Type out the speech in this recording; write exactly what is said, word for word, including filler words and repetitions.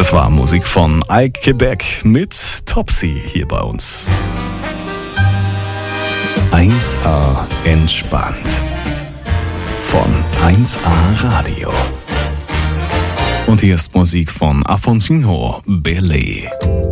Das war Musik von Ike Quebec mit Topsy hier bei uns. eins A entspannt. Von eins A Radio. Und hier ist Musik von Afonso Belé.